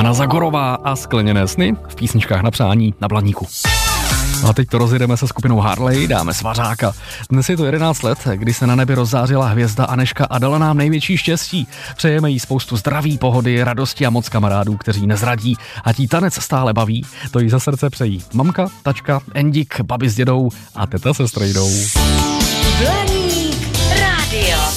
Hana Zagorová a Skleněné sny v písničkách na přání na Blaníku. A teď to rozjedeme se skupinou Harley, dáme svařáka. Dnes je to 11 let, kdy se na nebi rozzářila hvězda Anežka a dala nám největší štěstí. Přejeme jí spoustu zdraví, pohody, radosti a moc kamarádů, kteří nezradí. A tí tanec stále baví, to jí za srdce přejí mamka, tačka, Endik, babi s dědou a teta se strejdou.